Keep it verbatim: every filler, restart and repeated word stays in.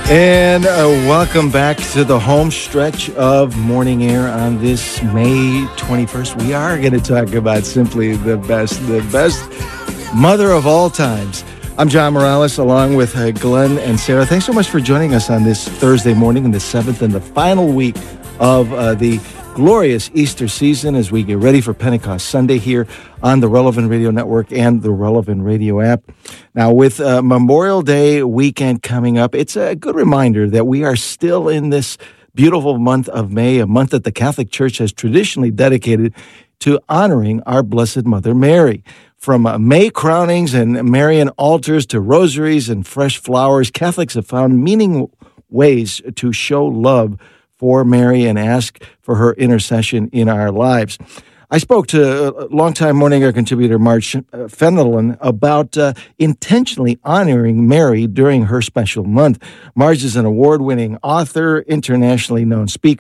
And uh, welcome back to the home stretch of Morning Air on this May twenty-first. We are going to talk about simply the best, the best mother of all times. I'm John Morales, along with uh, Glenn and Sarah. Thanks so much for joining us on this Thursday morning in the seventh and the final week of uh, the glorious Easter season as we get ready for Pentecost Sunday here on the Relevant Radio Network and the Relevant Radio app. Now, with uh, Memorial Day weekend coming up, it's a good reminder that we are still in this beautiful month of May, a month that the Catholic Church has traditionally dedicated to honoring our Blessed Mother Mary. From uh, May crownings and Marian altars to rosaries and fresh flowers, Catholics have found meaningful ways to show love for Mary and ask for her intercession in our lives. I spoke to uh, longtime Morning Air contributor Marge uh, Fenelon about uh, intentionally honoring Mary during her special month. Marge is an award-winning author, internationally known speaker,